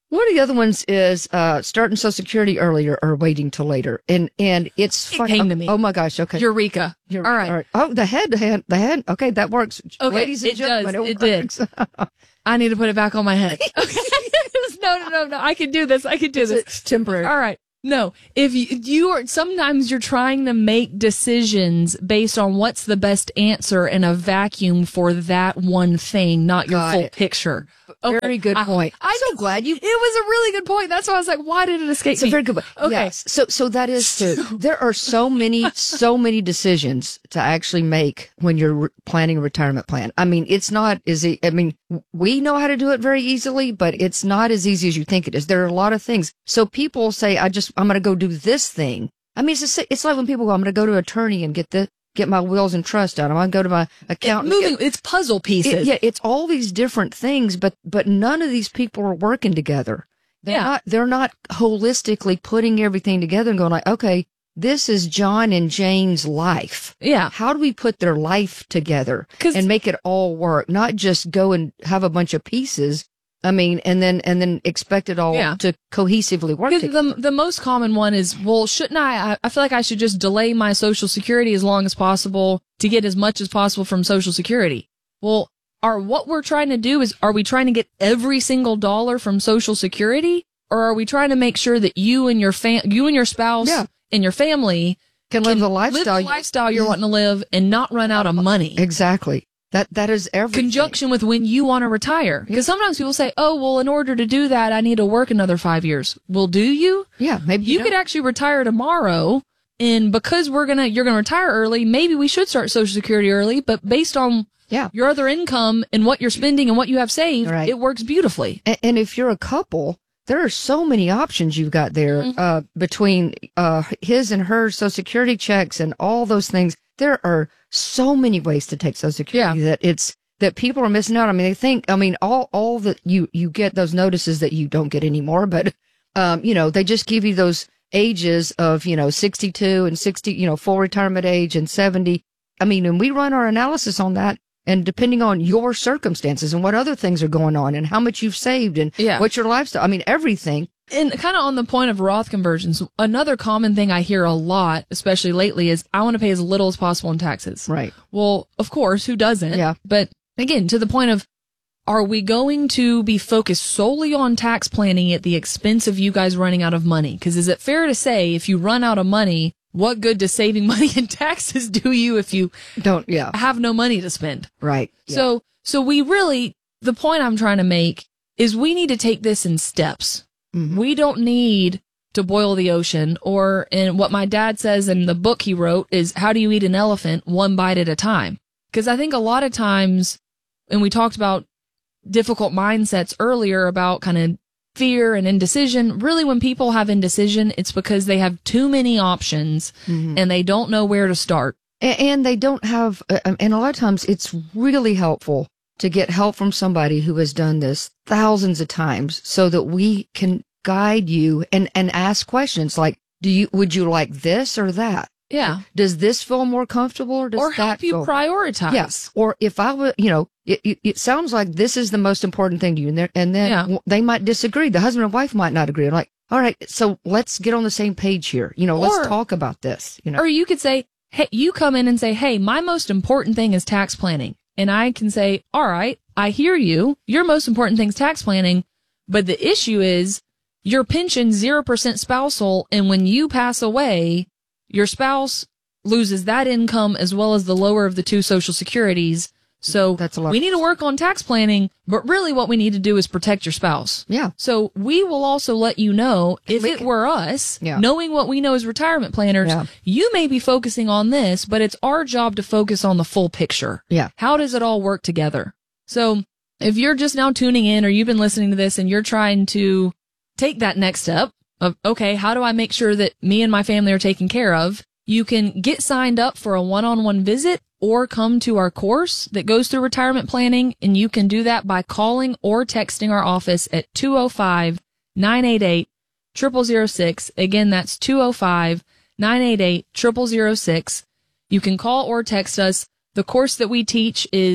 One of the other ones is uh, starting Social Security earlier or waiting till later, and and it's It fun. came oh, to me. Oh my gosh! Okay, Eureka! You're, all right. all right. Oh, the head, the head, the head. Okay, that works. Okay, Ladies and it gentlemen, does. it, It works. did. I need to put it back on my head. Okay. no, no, no, no. I can do this. I can do this. It's temporary. All right. No, if you, you are, sometimes you're trying to make decisions based on what's the best answer in a vacuum for that one thing, not your Got full it. picture. Very good I- point. I'm so glad you. It was a really good point. That's why I was like, why did it escape It's me? a very good point. Okay. Yes. So, so that is true. There are so many, so many decisions to actually make when you're re- planning a retirement plan. I mean, it's not as e- I mean, we know how to do it very easily, but it's not as easy as you think it is. There are a lot of things. So people say, I just, I'm going to go do this thing. I mean, it's, a, it's like when people go, I'm going to go to an attorney and get the, get my wills and trust done. I'm going to go to my accountant. Moving, it's puzzle pieces. It, yeah, it's all these different things, but but none of these people are working together. They're Yeah. not. They're not holistically putting everything together and going like, okay, this is John and Jane's life. Yeah. How do we put their life together and make it all work? Not just go and have a bunch of pieces. I mean, and then and then expect it all Yeah. to cohesively work Because together. the the most common one is, well, shouldn't I, I? I feel like I should just delay my Social Security as long as possible to get as much as possible from Social Security. Well, are what we're trying to do is, are we trying to get every single dollar from Social Security, or are we trying to make sure that you and your fam, you and your spouse Yeah. and your family Can live the lifestyle live you- the lifestyle you're wanting to live and not run out of money? Exactly. That that is everything. Conjunction with when you want to retire. Because sometimes people say, oh, well, in order to do that, I need to work another five years. Well, do you? Yeah, maybe you You could don't. actually retire tomorrow. And because we're going to, you're going to retire early, maybe we should start Social Security early, but based on Yeah. your other income and what you're spending and what you have saved, Right. it works beautifully. And, and if you're a couple, there are so many options you've got there Mm-hmm. uh, between uh, his and her Social Security checks and all those things. There are so many ways to take Social Security that it's that people are missing out. I mean, they think, I mean, all all that you you get those notices that you don't get anymore, but um, you know, they just give you those ages of you know sixty-two and sixty, you know, full retirement age and seventy. I mean, and we run our analysis on that. And depending on your circumstances and what other things are going on and how much you've saved and Yeah. what's your lifestyle, I mean, everything. And kind of on the point of Roth conversions, another common thing I hear a lot, especially lately, is I want to pay as little as possible in taxes. Right. Well, of course, who doesn't? Yeah. But again, to the point of, are we going to be focused solely on tax planning at the expense of you guys running out of money? Because is it fair to say if you run out of money, what good does saving money in taxes do you if you don't yeah. have no money to spend? Right. So, so we really, the point I'm trying to make is we need to take this in steps. Mm-hmm. We don't need to boil the ocean, or in what my dad says in the book he wrote is, how do you eat an elephant one bite at a time? Because I think a lot of times, and we talked about difficult mindsets earlier about kind of fear and indecision. Really, when people have indecision, it's because they have too many options Mhm. and they don't know where to start. A- And they don't have, uh, and a lot of times it's really helpful to get help from somebody who has done this thousands of times so that we can guide you and, and ask questions like, do you, would you like this or that? Yeah. Does this feel more comfortable or does Or that help you feel- prioritize. Yes. Or if I were, you know, it, it, it sounds like this is the most important thing to you. And, there- and then Yeah. w- they might disagree. The husband and wife might not agree. I'm like, all right, so let's get on the same page here. You know, Or- let's talk about this. You know, Or you could say, hey, you come in and say, hey, my most important thing is tax planning. And I can say, all right, I hear you. Your most important thing is tax planning. But the issue is your pension zero percent spousal. And when you pass away, your spouse loses that income as well as the lower of the two Social Securities. So That's a lot. we need to work on tax planning, but really what we need to do is protect your spouse. Yeah. So we will also let you know if We it can- were us, Yeah. knowing what we know as retirement planners, Yeah. you may be focusing on this, but it's our job to focus on the full picture. Yeah. How does it all work together? So if you're just now tuning in or you've been listening to this and you're trying to take that next step of, okay, how do I make sure that me and my family are taken care of? You can get signed up for a one-on-one visit or come to our course that goes through retirement planning. And you can do that by calling or texting our office at two oh five, nine eight eight, zero zero zero six. Again, that's two oh five, nine eight eight, zero zero zero six. You can call or text us. The course that we teach is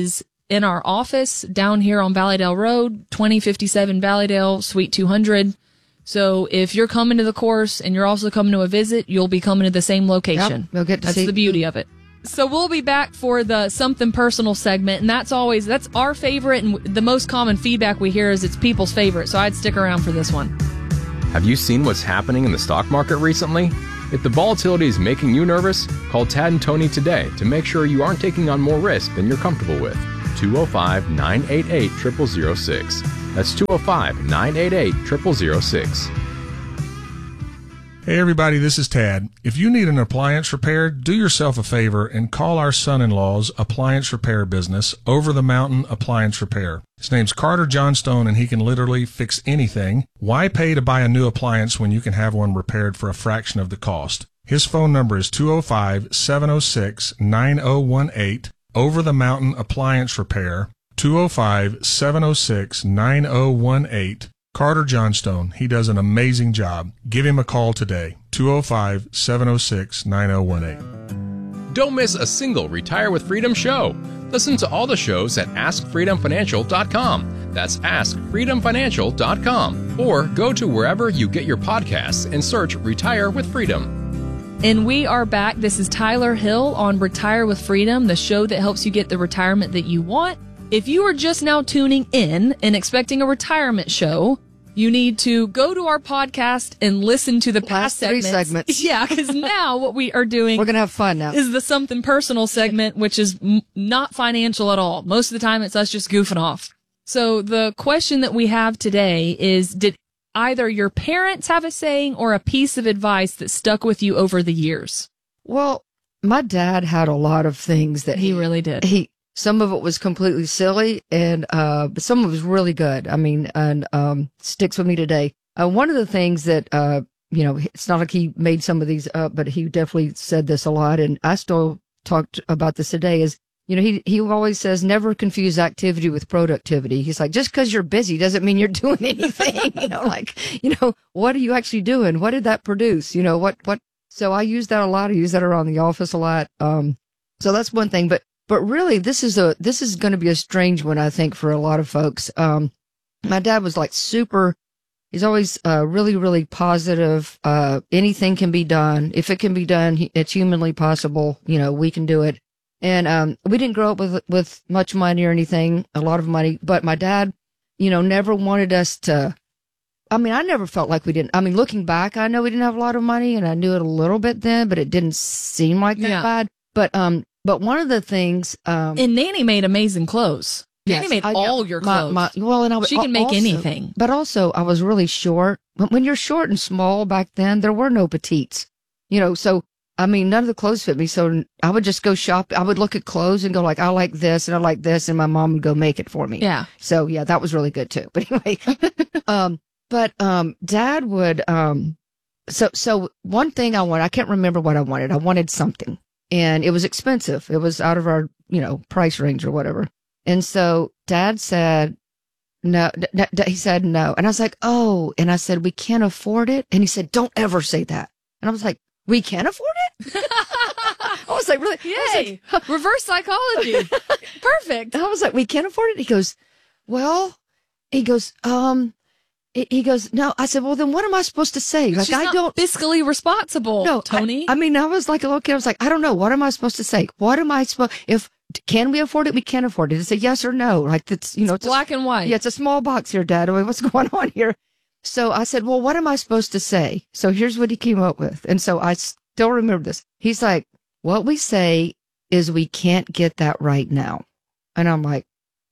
in our office down here on Valleydale Road, twenty fifty-seven Valleydale, Suite two hundred. So if you're coming to the course and you're also coming to a visit, you'll be coming to the same location. Yep, you'll get to That's see the beauty of it. So we'll be back for the something personal segment, and that's always, that's our favorite, and the most common feedback we hear is it's people's favorite, so I'd stick around for this one. Have you seen what's happening in the stock market recently? If the volatility is making you nervous, call Tad and Tony today to make sure you aren't taking on more risk than you're comfortable with. two oh five, nine eight eight, zero zero zero six. That's two oh five, nine eight eight, zero zero zero six. Hey everybody, this is Tad. If you need an appliance repaired, do yourself a favor and call our son-in-law's appliance repair business, Over the Mountain Appliance Repair. His name's Carter Johnstone, and he can literally fix anything. Why pay to buy a new appliance when you can have one repaired for a fraction of the cost? His phone number is two oh five, seven oh six, nine oh one eight, Over the Mountain Appliance Repair, two oh five, seven oh six, nine oh one eight. Carter Johnstone. He does an amazing job. Give him a call today. two oh five, seven oh six, nine oh one eight. Don't miss a single Retire with Freedom show. Listen to all the shows at ask freedom financial dot com. That's ask freedom financial dot com. Or go to wherever you get your podcasts and search Retire with Freedom. And we are back. This is Tyler Hill on Retire with Freedom, the show that helps you get the retirement that you want. If you are just now tuning in and expecting a retirement show, you need to go to our podcast and listen to the past three segments. segments. Yeah, because now what we are doing We're going to have fun now. is the something personal segment, which is m- not financial at all. Most of the time, it's us just goofing off. So the question that we have today is, did either your parents have a saying or a piece of advice that stuck with you over the years? Well, my dad had a lot of things that he, he really did. He Some of it was completely silly, and uh, but some of it was really good. I mean, and um, sticks with me today. Uh, one of the things that, uh, you know, it's not like he made some of these up, but he definitely said this a lot, and I still talked about this today, is, you know, he, he always says, never confuse activity with productivity. He's like, just because you're busy doesn't mean you're doing anything. You know, like, you know, what are you actually doing? What did that produce? You know, what, what? So I use that a lot. I use that around the office a lot. Um, so that's one thing, but But really, this is a this is going to be a strange one, I think, for a lot of folks. Um, my dad was like super. He's always uh, really, really positive. Uh, anything can be done. If it can be done, it's humanly possible. You know, we can do it. And um, we didn't grow up with with much money or anything, a lot of money. But my dad, you know, never wanted us to. I mean, I never felt like we didn't. I mean, looking back, I know we didn't have a lot of money, and I knew it a little bit then, but it didn't seem like that yeah. bad. But um. But one of the things, um, and Nanny made amazing clothes. Yes, Nanny made I, all your clothes. My, my, well, and I, she can make also, anything. But also, I was really short. When you're short and small back then, there were no petites. You know, so I mean, none of the clothes fit me. So I would just go shop. I would look at clothes and go like, I like this and I like this, and my mom would go make it for me. Yeah. So yeah, that was really good too. But anyway, um, but um, Dad would um, so so one thing I wanted, I can't remember what I wanted. I wanted something. And it was expensive. It was out of our, you know, price range or whatever. And so Dad said, no, d- d- he said no. And I was like, oh, and I said, we can't afford it. And he said, don't ever say that. And I was like, we can't afford it? I was like, really? Yay. Like, reverse psychology. Perfect. I was like, we can't afford it. He goes, well, he goes, um, he goes, no. I said, well, then what am I supposed to say? Like, She's I not don't fiscally responsible. No, Tony. I, I mean, I was like a little kid. I was like, I don't know. What am I supposed to say? What am I supposed? If can we afford it? We can't afford it. It's a yes or no. Like it's you know, it's, it's black a, and white. Yeah, it's a small box here, Dad. What's going on here? So I said, well, what am I supposed to say? So here's what he came up with, and so I still remember this. He's like, what we say is we can't get that right now, and I'm like,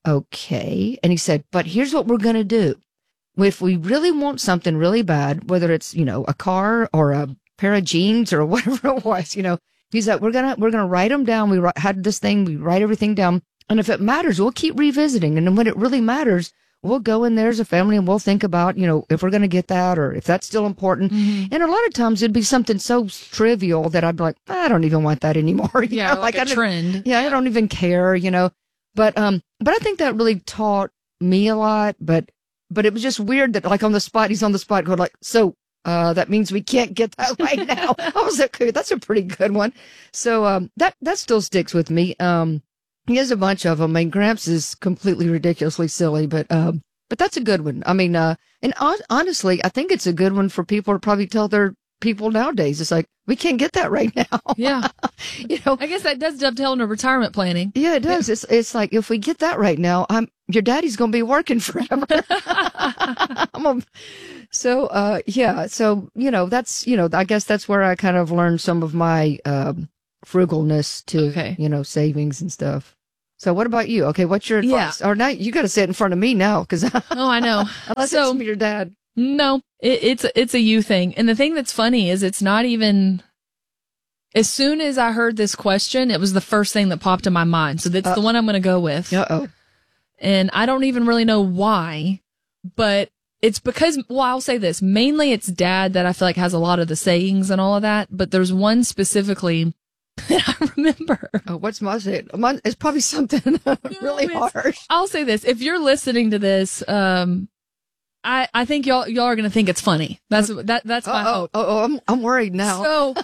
okay. And he said, but here's what we're gonna do. If we really want something really bad, whether it's, you know, a car or a pair of jeans or whatever it was, you know, he's like, we're going to, we're going to write them down. We had this thing, we write everything down. And if it matters, we'll keep revisiting. And then when it really matters, we'll go in there as a family and we'll think about, you know, if we're going to get that or if that's still important. Mm-hmm. And a lot of times it'd be something so trivial that I'd be like, I don't even want that anymore. You yeah, know? like, like a I trend. Yeah, I don't even care, you know. But, um, but I think that really taught me a lot. But, But it was just weird that, like, on the spot, he's on the spot going like, so, uh, that means we can't get that right now. I was like, okay, that's a pretty good one. So, um, that, that still sticks with me. Um, He has a bunch of them. I mean, Gramps is completely ridiculously silly, but um, but that's a good one. I mean, uh, and on- honestly, I think it's a good one for people to probably tell their people nowadays. It's like, we can't get that right now. Yeah. You know, I guess that does dovetail into retirement planning. Yeah, it does. It's it's like, if we get that right now, I'm your daddy's going to be working forever. I'm a, so, uh, yeah. So, you know, that's, you know, I guess that's where I kind of learned some of my um, frugalness to, Okay. you know, savings and stuff. So what about you? Okay, what's your advice? Or now you got to sit in front of me now, because Oh, I know. unless So- it's your dad. No, it, it's it's a you thing. And the thing that's funny is it's not even. As soon as I heard this question, it was the first thing that popped in my mind. So that's Uh, the one I'm going to go with. Uh-oh. And I don't even really know why, but it's because, well, I'll say this. Mainly it's dad that I feel like has a lot of the sayings and all of that. But there's one specifically that I remember. Oh, what's my say? Mine- It's probably something really it's- harsh. I'll say this. If you're listening to this, um, I, I think y'all, y'all are going to think it's funny. That's, that, that's my Oh, hope. oh, oh, I'm, I'm worried now. So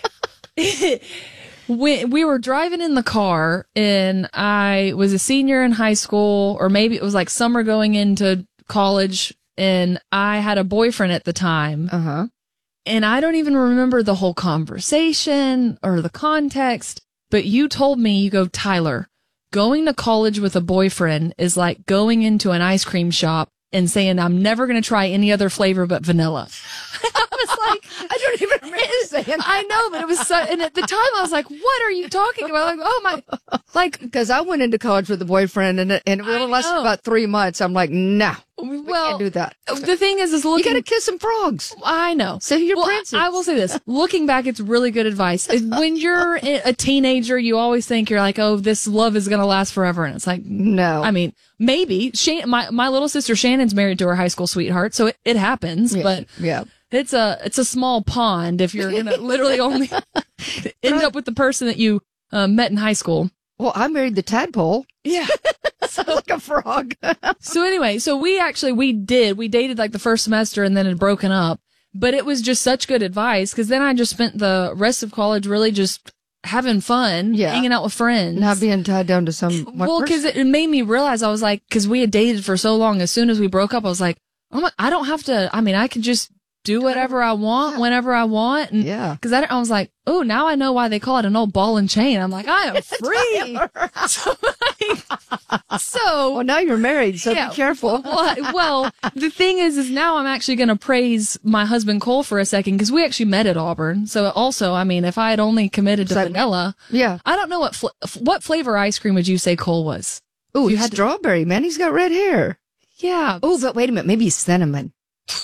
we, we were driving in the car and I was a senior in high school, or maybe it was like summer going into college, and I had a boyfriend at the time. Uh-huh. And I don't even remember the whole conversation or the context, but you told me, you go, Tyler, going to college with a boyfriend is like going into an ice cream shop and saying, I'm never going to try any other flavor but vanilla. I was like, I don't even remember saying that. I know, but it was so, and at the time I was like, what are you talking about? Like, oh my, like, because I went into college with a boyfriend, and it, and it only lasted know. about three months. I'm like, no, we well, can't do that. The thing is, is looking. You got to kiss some frogs. I know. So you're well, princess. I will say this. Looking back, it's really good advice. When you're a teenager, you always think you're like, oh, this love is going to last forever. And it's like, no. I mean, maybe. Shan- my, my little sister Shannon's married to her high school sweetheart, so it, it happens. Yeah. But yeah. it's a it's a small pond if you're going to literally only end up with the person that you uh, met in high school. Well, I married the tadpole. Yeah. So, like a frog. So anyway, so we actually, we did, we dated like the first semester and then had broken up, but it was just such good advice, because then I just spent the rest of college really just having fun, Yeah. hanging out with friends. Not being tied down to some. one well, because person. it, it made me realize, I was like, because we had dated for so long, as soon as we broke up, I was like, oh my, I don't have to, I mean, I could just do whatever I want, whenever I want. And, yeah. Because I, I was like, oh, now I know why they call it an old ball and chain. I'm like, I am free. so, like, so well, now you're married, so yeah, be careful. well, well, the thing is, is now I'm actually going to praise my husband Cole for a second, because we actually met at Auburn. So also, I mean, if I had only committed to So- vanilla, Yeah. I don't know what fl- what flavor ice cream would you say Cole was? Oh, you you had had to- strawberry, man. He's got red hair. Yeah. Oh, but wait a minute. Maybe cinnamon.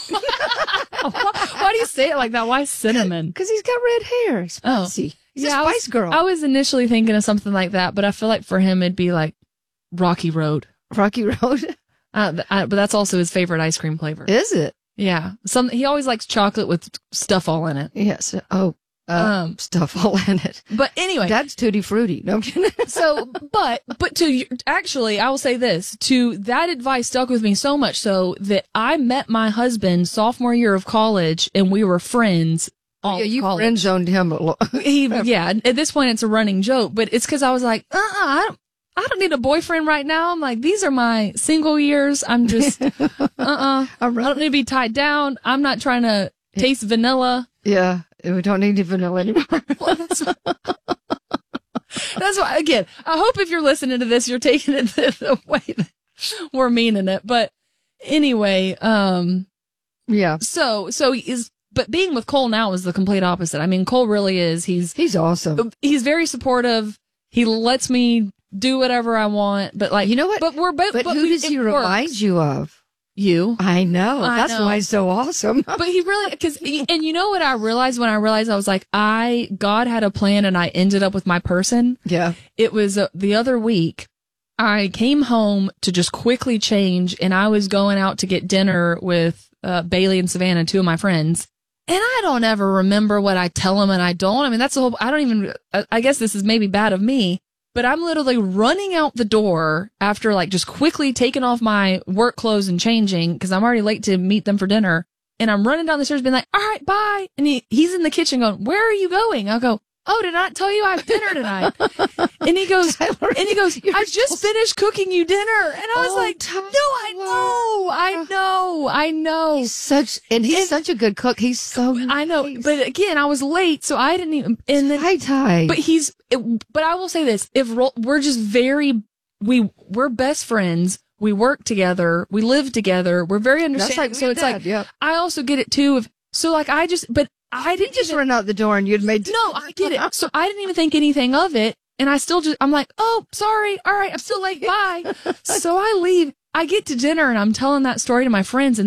Why do you say it like that? Why cinnamon? Because he's got red hair. He's Oh. spicy. He's Yeah, a I was- spice girl. I was initially thinking of something like that, but I feel like for him it'd be like Rocky Road. Rocky Road. Uh, th- I, but that's also his favorite ice cream flavor. Is it? Yeah. Some he always likes chocolate with stuff all in it. Yes. Oh, uh, Um, stuff all in it. But anyway, Dad's tutti frutti. No, I'm kidding. so but but to y- actually, I will say this: to that advice stuck with me so much so that I met my husband sophomore year of college, and we were friends. All Yeah, you college. friend zoned him a lot. He, yeah, at this point it's a running joke, but it's because I was like, uh, uh I don't, I don't need a boyfriend right now. I'm like, these are my single years. I'm just, uh, uh I don't need to be tied down. I'm not trying to taste vanilla. Yeah, we don't need vanilla anymore. That's why, again, I hope if you're listening to this, you're taking it the, the way that we're meaning it. But anyway, um, yeah. So, so is. But being with Cole now is the complete opposite. I mean, Cole really is. He's he's awesome. He's very supportive. He lets me do whatever I want. But like, You know what? But we're both. But, but who we, does it he works. remind you of? You. I know. I That's know. why he's so awesome. But he really, because, and you know what I realized when I realized I was like, I, God had a plan and I ended up with my person. Yeah. It was uh, the other week. I came home to just quickly change, and I was going out to get dinner with uh, Bailey and Savannah, two of my friends. And I don't ever remember what I tell them and I don't. I mean, that's the whole, I don't even, I, I guess this is maybe bad of me, but I'm literally running out the door after like just quickly taking off my work clothes and changing because I'm already late to meet them for dinner. And I'm running down the stairs being like, all right, bye. And he, he's in the kitchen going, where are you going? I'll go, oh, did I not tell you I have dinner tonight? And he goes, Tyler, and he goes, I just finished cooking you dinner. And I was oh, like, Tyler. no, I know, I know, I know. He's such, and he's and, such a good cook. He's so nice. I know, but again, I was late, so I didn't even, and then, Ty Ty. But he's, it, but I will say this, if we're just very, we, we're best friends. We work together. We live together. We're very understanding. Like so it's dad, like, yep. I also get it too. If, so like, I just, but I didn't just even, run out the door and you'd made. No, I get it. So I didn't even think anything of it. And I still just, I'm like, oh, sorry. All right. I'm still late. Bye. So I leave. I get to dinner and I'm telling that story to my friends and